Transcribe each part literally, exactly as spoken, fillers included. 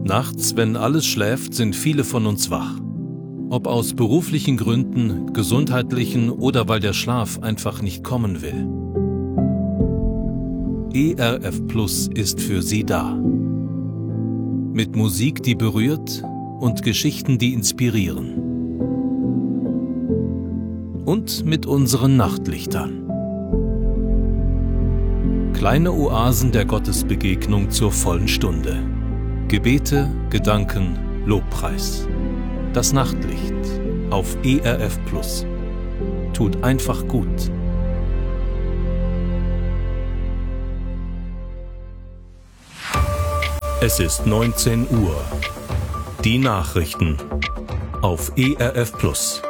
Nachts, wenn alles schläft, sind viele von uns wach. Ob aus beruflichen Gründen, gesundheitlichen oder weil der Schlaf einfach nicht kommen will. E R F Plus ist für Sie da. Mit Musik, die berührt und Geschichten, die inspirieren. Und mit unseren Nachtlichtern. Kleine Oasen der Gottesbegegnung zur vollen Stunde. Gebete, Gedanken, Lobpreis. Das Nachtlicht auf E R F Plus. Tut einfach gut. Es ist neunzehn Uhr. Die Nachrichten auf E R F Plus.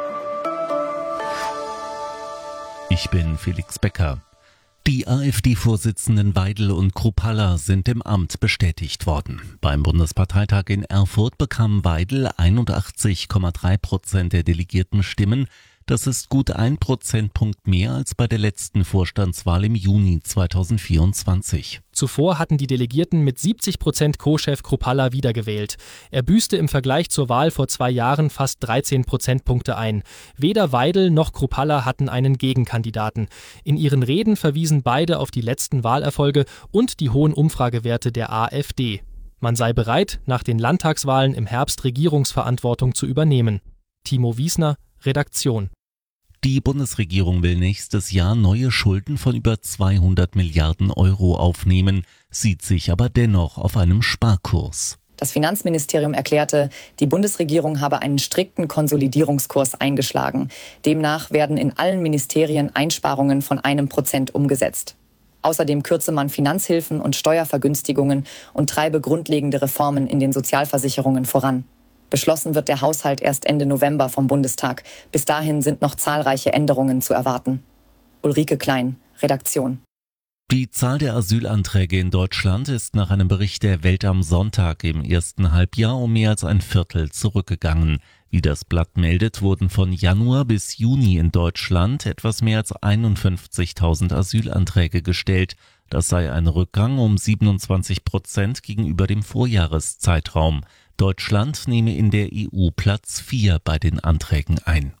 Ich bin Felix Becker. Die AfD-Vorsitzenden Weidel und Kruppalla sind im Amt bestätigt worden. Beim Bundesparteitag in Erfurt bekam Weidel einundachtzig Komma drei Prozent der delegierten Stimmen. Das ist gut ein Prozentpunkt mehr als bei der letzten Vorstandswahl im Juni zweitausendvierundzwanzig. Zuvor hatten die Delegierten mit siebzig Prozent Co-Chef Kruppalla wiedergewählt. Er büßte im Vergleich zur Wahl vor zwei Jahren fast dreizehn Prozentpunkte ein. Weder Weidel noch Kruppalla hatten einen Gegenkandidaten. In ihren Reden verwiesen beide auf die letzten Wahlerfolge und die hohen Umfragewerte der AfD. Man sei bereit, nach den Landtagswahlen im Herbst Regierungsverantwortung zu übernehmen. Timo Wiesner, Redaktion. Die Bundesregierung will nächstes Jahr neue Schulden von über zweihundert Milliarden Euro aufnehmen, sieht sich aber dennoch auf einem Sparkurs. Das Finanzministerium erklärte, die Bundesregierung habe einen strikten Konsolidierungskurs eingeschlagen. Demnach werden in allen Ministerien Einsparungen von einem Prozent umgesetzt. Außerdem kürze man Finanzhilfen und Steuervergünstigungen und treibe grundlegende Reformen in den Sozialversicherungen voran. Beschlossen wird der Haushalt erst Ende November vom Bundestag. Bis dahin sind noch zahlreiche Änderungen zu erwarten. Ulrike Klein, Redaktion. Die Zahl der Asylanträge in Deutschland ist nach einem Bericht der Welt am Sonntag im ersten Halbjahr um mehr als ein Viertel zurückgegangen. Wie das Blatt meldet, wurden von Januar bis Juni in Deutschland etwas mehr als einundfünfzigtausend Asylanträge gestellt. Das sei ein Rückgang um siebenundzwanzig Prozent gegenüber dem Vorjahreszeitraum. Deutschland nehme in der E U Platz vier bei den Anträgen ein.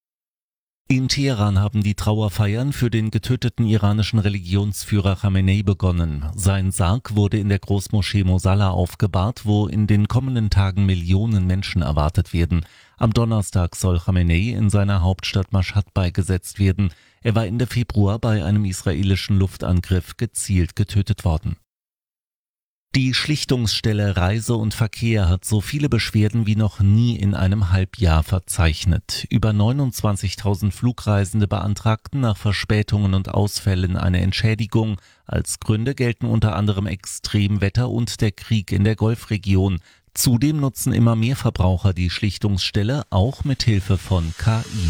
In Teheran haben die Trauerfeiern für den getöteten iranischen Religionsführer Khamenei begonnen. Sein Sarg wurde in der Großmoschee Mosalla aufgebahrt, wo in den kommenden Tagen Millionen Menschen erwartet werden. Am Donnerstag soll Khamenei in seiner Hauptstadt Mashhad beigesetzt werden. Er war Ende Februar bei einem israelischen Luftangriff gezielt getötet worden. Die Schlichtungsstelle Reise und Verkehr hat so viele Beschwerden wie noch nie in einem Halbjahr verzeichnet. Über neunundzwanzigtausend Flugreisende beantragten nach Verspätungen und Ausfällen eine Entschädigung. Als Gründe gelten unter anderem Extremwetter und der Krieg in der Golfregion. Zudem nutzen immer mehr Verbraucher die Schlichtungsstelle, auch mit Hilfe von K I.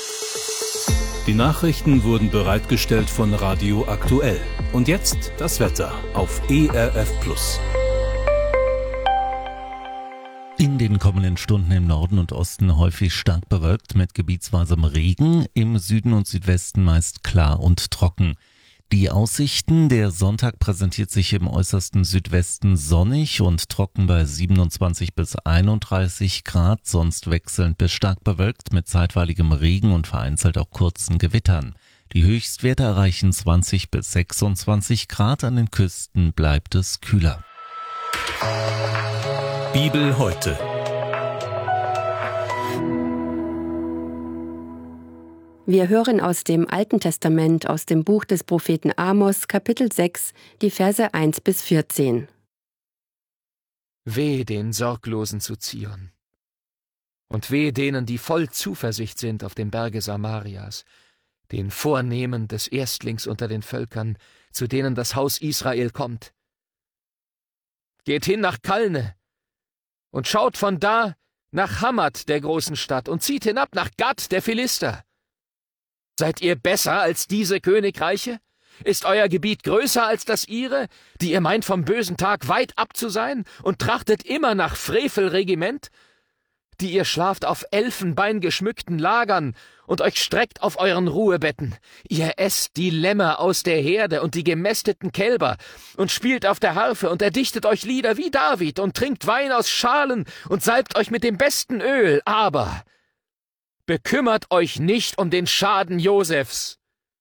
Die Nachrichten wurden bereitgestellt von Radio Aktuell. Und jetzt das Wetter auf E R F Plus. In den kommenden Stunden im Norden und Osten häufig stark bewölkt mit gebietsweisem Regen, im Süden und Südwesten meist klar und trocken. Die Aussichten: Der Sonntag präsentiert sich im äußersten Südwesten sonnig und trocken bei siebenundzwanzig bis einunddreißig Grad, sonst wechselnd bis stark bewölkt mit zeitweiligem Regen und vereinzelt auch kurzen Gewittern. Die Höchstwerte erreichen zwanzig bis sechsundzwanzig Grad, an den Küsten bleibt es kühler. Bibel heute. Wir hören aus dem Alten Testament, aus dem Buch des Propheten Amos, Kapitel sechs, die Verse eins bis vierzehn. Wehe den Sorglosen zu Zion. Und wehe denen, die voll Zuversicht sind auf dem Berge Samarias, den Vornehmen des Erstlings unter den Völkern, zu denen das Haus Israel kommt. Geht hin nach Kalne und schaut von da nach Hammat, der großen Stadt, und zieht hinab nach Gad, der Philister. Seid ihr besser als diese Königreiche? Ist euer Gebiet größer als das ihre, die ihr meint, vom bösen Tag weit ab zu sein und trachtet immer nach Frevelregiment? die ihr schlaft auf elfenbeingeschmückten Lagern und euch streckt auf euren Ruhebetten. Ihr esst die Lämmer aus der Herde und die gemästeten Kälber und spielt auf der Harfe und erdichtet euch Lieder wie David und trinkt Wein aus Schalen und salbt euch mit dem besten Öl. Aber bekümmert euch nicht um den Schaden Josefs.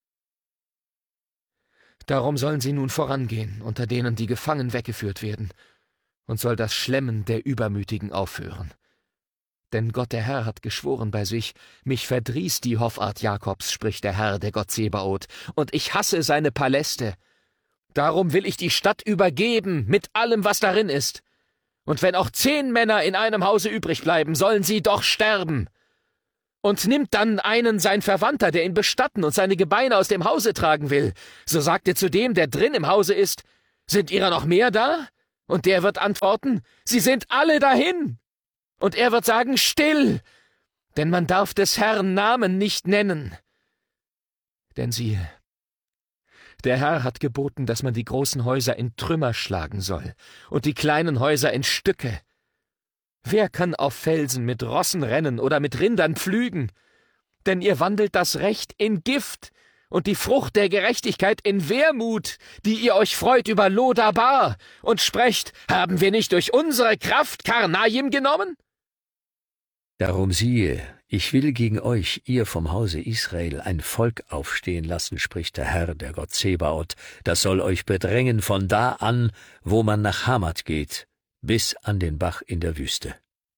Darum sollen sie nun vorangehen, unter denen die Gefangen weggeführt werden, und soll das Schlemmen der Übermütigen aufhören. Denn Gott der Herr hat geschworen bei sich, mich verdrießt die Hoffart Jakobs, spricht der Herr, der Gott Zebaoth, und ich hasse seine Paläste. Darum will ich die Stadt übergeben, mit allem, was darin ist. Und wenn auch zehn Männer in einem Hause übrig bleiben, sollen sie doch sterben. Und nimmt dann einen sein Verwandter, der ihn bestatten und seine Gebeine aus dem Hause tragen will. So sagt er zu dem, der drin im Hause ist, sind ihrer noch mehr da? Und der wird antworten, sie sind alle dahin. Und er wird sagen, still, denn man darf des Herrn Namen nicht nennen. Denn siehe, der Herr hat geboten, dass man die großen Häuser in Trümmer schlagen soll und die kleinen Häuser in Stücke. Wer kann auf Felsen mit Rossen rennen oder mit Rindern pflügen? Denn ihr wandelt das Recht in Gift und die Frucht der Gerechtigkeit in Wermut, die ihr euch freut über Lodabar und sprecht, haben wir nicht durch unsere Kraft Karnaim genommen? Darum siehe, ich will gegen euch, ihr vom Hause Israel, ein Volk aufstehen lassen, spricht der Herr, der Gott Zebaoth, das soll euch bedrängen von da an, wo man nach Hamat geht, bis an den Bach in der Wüste.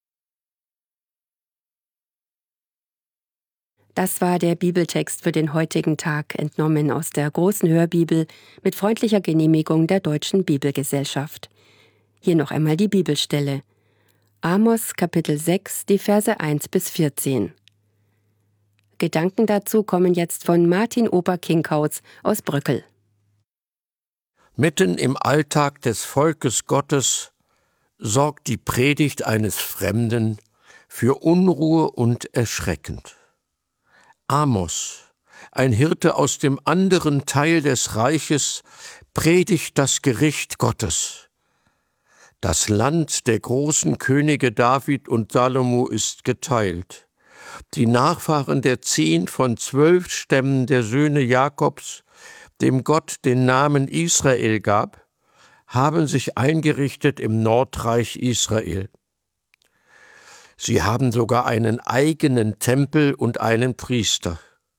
Das war der Bibeltext für den heutigen Tag, entnommen aus der Großen Hörbibel mit freundlicher Genehmigung der Deutschen Bibelgesellschaft. Hier noch einmal die Bibelstelle. Amos Kapitel sechs, die Verse eins bis vierzehn. Gedanken dazu kommen jetzt von Martin Ober-Kinkhaus aus Bröckel. Mitten im Alltag des Volkes Gottes sorgt die Predigt eines Fremden für Unruhe und Erschrecken. Amos, ein Hirte aus dem anderen Teil des Reiches, predigt das Gericht Gottes. Das Land der großen Könige David und Salomo ist geteilt. Die Nachfahren der zehn von zwölf Stämmen der Söhne Jakobs, dem Gott den Namen Israel gab, haben sich eingerichtet im Nordreich Israel. Sie haben sogar einen eigenen Tempel und einen Priester.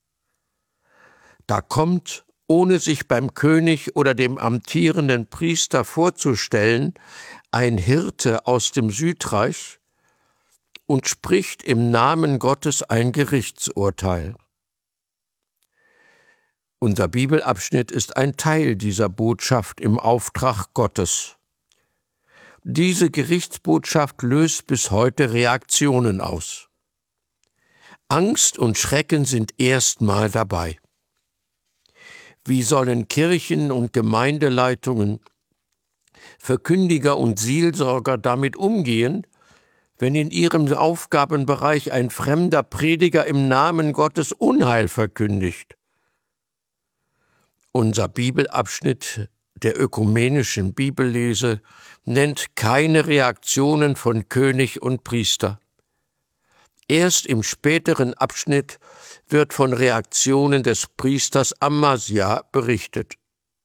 Da kommt, ohne sich beim König oder dem amtierenden Priester vorzustellen, ein Hirte aus dem Südreich und spricht im Namen Gottes ein Gerichtsurteil. Unser Bibelabschnitt ist ein Teil dieser Botschaft im Auftrag Gottes. Diese Gerichtsbotschaft löst bis heute Reaktionen aus. Angst und Schrecken sind erstmal dabei. Wie sollen Kirchen und Gemeindeleitungen, Verkündiger und Seelsorger damit umgehen, wenn in ihrem Aufgabenbereich ein fremder Prediger im Namen Gottes Unheil verkündigt? Unser Bibelabschnitt der ökumenischen Bibellese nennt keine Reaktionen von König und Priester. Erst im späteren Abschnitt wird von Reaktionen des Priesters Amasja berichtet.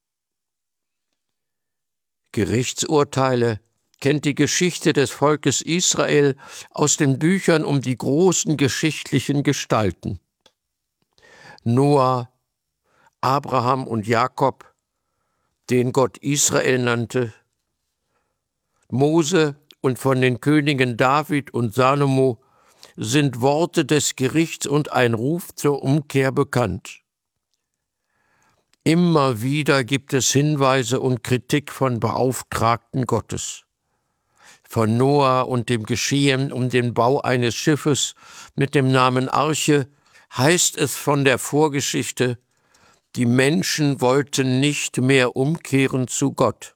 Gerichtsurteile kennt die Geschichte des Volkes Israel aus den Büchern um die großen geschichtlichen Gestalten. Noah, Abraham und Jakob, den Gott Israel nannte, Mose und von den Königen David und Salomo sind Worte des Gerichts und ein Ruf zur Umkehr bekannt. Immer wieder gibt es Hinweise und Kritik von Beauftragten Gottes. Von Noah und dem Geschehen um den Bau eines Schiffes mit dem Namen Arche heißt es von der Vorgeschichte, die Menschen wollten nicht mehr umkehren zu Gott.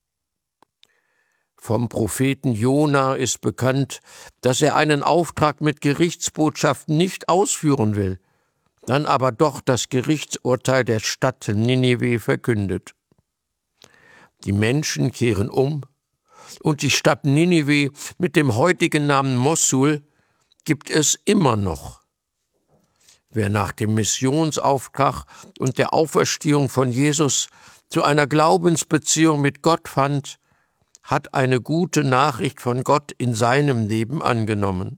Vom Propheten Jona ist bekannt, dass er einen Auftrag mit Gerichtsbotschaften nicht ausführen will, dann aber doch das Gerichtsurteil der Stadt Ninive verkündet. Die Menschen kehren um und die Stadt Ninive mit dem heutigen Namen Mossul gibt es immer noch. Wer nach dem Missionsauftrag und der Auferstehung von Jesus zu einer Glaubensbeziehung mit Gott fand, hat eine gute Nachricht von Gott in seinem Leben angenommen.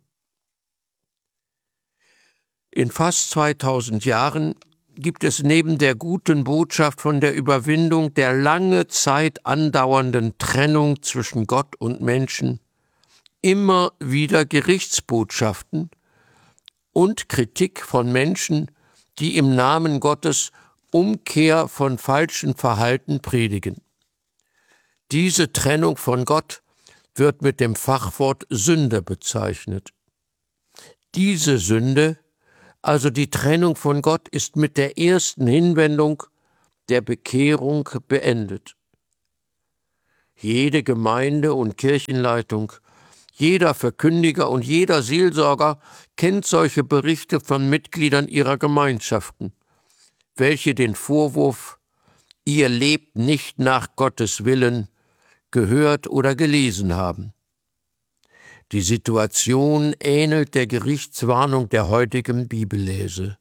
In fast zweitausend Jahren gibt es neben der guten Botschaft von der Überwindung der lange Zeit andauernden Trennung zwischen Gott und Menschen immer wieder Gerichtsbotschaften und Kritik von Menschen, die im Namen Gottes Umkehr von falschem Verhalten predigen. Diese Trennung von Gott wird mit dem Fachwort Sünde bezeichnet. Diese Sünde, also die Trennung von Gott, ist mit der ersten Hinwendung der Bekehrung beendet. Jede Gemeinde und Kirchenleitung, jeder Verkündiger und jeder Seelsorger kennt solche Berichte von Mitgliedern ihrer Gemeinschaften, welche den Vorwurf, ihr lebt nicht nach Gottes Willen, gehört oder gelesen haben. Die Situation ähnelt der Gerichtswarnung der heutigen Bibellese.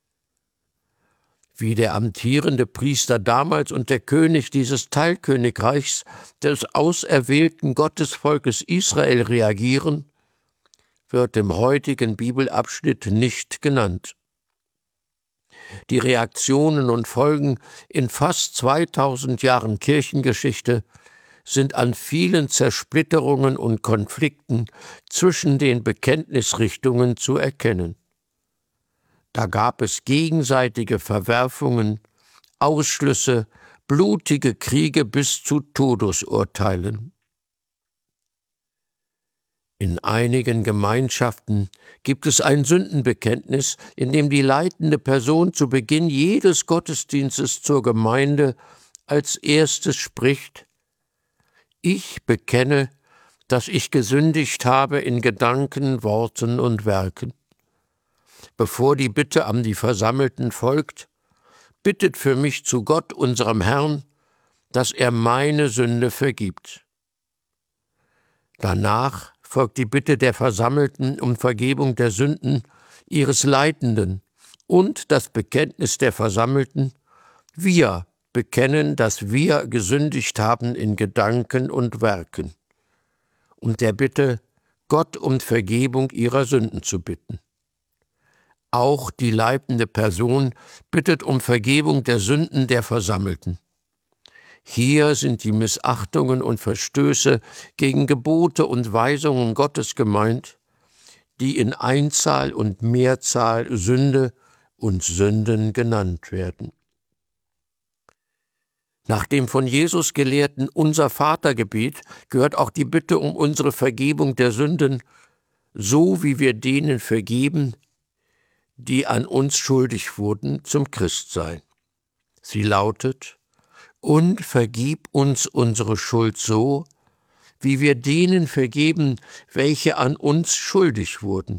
Wie der amtierende Priester damals und der König dieses Teilkönigreichs des auserwählten Gottesvolkes Israel reagieren, wird im heutigen Bibelabschnitt nicht genannt. Die Reaktionen und Folgen in fast zweitausend Jahren Kirchengeschichte sind an vielen Zersplitterungen und Konflikten zwischen den Bekenntnisrichtungen zu erkennen. Da gab es gegenseitige Verwerfungen, Ausschlüsse, blutige Kriege bis zu Todesurteilen. In einigen Gemeinschaften gibt es ein Sündenbekenntnis, in dem die leitende Person zu Beginn jedes Gottesdienstes zur Gemeinde als erstes spricht: Ich bekenne, dass ich gesündigt habe in Gedanken, Worten und Werken. Bevor die Bitte an die Versammelten folgt, bittet für mich zu Gott, unserem Herrn, dass er meine Sünde vergibt. Danach folgt die Bitte der Versammelten um Vergebung der Sünden ihres Leitenden und das Bekenntnis der Versammelten: Wir bekennen, dass wir gesündigt haben in Gedanken und Werken, und der Bitte, Gott um Vergebung ihrer Sünden zu bitten. Auch die leitende Person bittet um Vergebung der Sünden der Versammelten. Hier sind die Missachtungen und Verstöße gegen Gebote und Weisungen Gottes gemeint, die in Einzahl und Mehrzahl Sünde und Sünden genannt werden. Nach dem von Jesus gelehrten Unser-Vater-Gebet gehört auch die Bitte um unsere Vergebung der Sünden, so wie wir denen vergeben, die an uns schuldig wurden, zum Christsein. Sie lautet: Und vergib uns unsere Schuld so, wie wir denen vergeben, welche an uns schuldig wurden.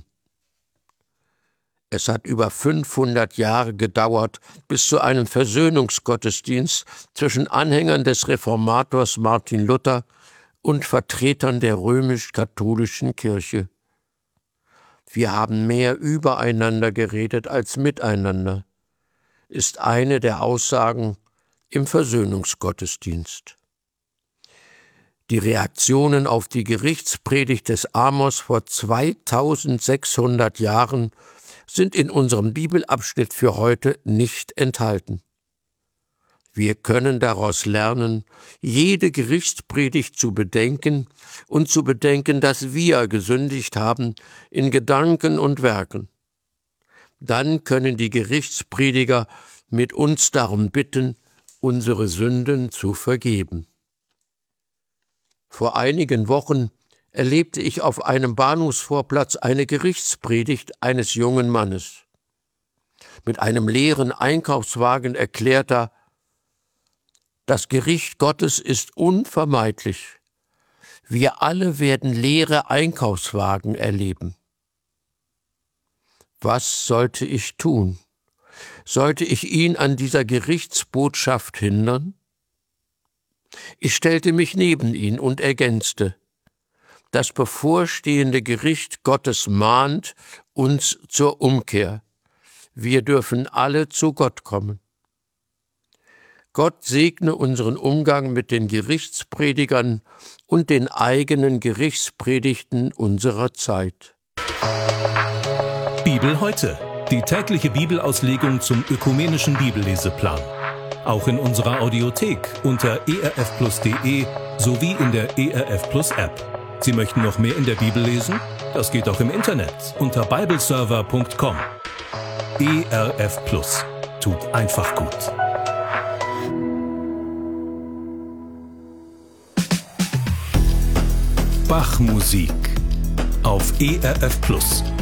Es hat über fünfhundert Jahre gedauert bis zu einem Versöhnungsgottesdienst zwischen Anhängern des Reformators Martin Luther und Vertretern der römisch-katholischen Kirche. Wir haben mehr übereinander geredet als miteinander, ist eine der Aussagen im Versöhnungsgottesdienst. Die Reaktionen auf die Gerichtspredigt des Amos vor zweitausendsechshundert Jahren sind in unserem Bibelabschnitt für heute nicht enthalten. Wir können daraus lernen, jede Gerichtspredigt zu bedenken und zu bedenken, dass wir gesündigt haben in Gedanken und Werken. Dann können die Gerichtsprediger mit uns darum bitten, unsere Sünden zu vergeben. Vor einigen Wochen erlebte ich auf einem Bahnhofsvorplatz eine Gerichtspredigt eines jungen Mannes. Mit einem leeren Einkaufswagen erklärt er: Das Gericht Gottes ist unvermeidlich. Wir alle werden leere Einkaufswagen erleben. Was sollte ich tun? Sollte ich ihn an dieser Gerichtsbotschaft hindern? Ich stellte mich neben ihn und ergänzte: Das bevorstehende Gericht Gottes mahnt uns zur Umkehr. Wir dürfen alle zu Gott kommen. Gott segne unseren Umgang mit den Gerichtspredigern und den eigenen Gerichtspredigten unserer Zeit. Bibel heute, die tägliche Bibelauslegung zum ökumenischen Bibelleseplan. Auch in unserer Audiothek unter e r f plus punkt d e sowie in der E R F Plus App. Sie möchten noch mehr in der Bibel lesen? Das geht auch im Internet unter bibleserver punkt com. E R F Plus tut einfach gut. Bach-Musik auf E R F Plus.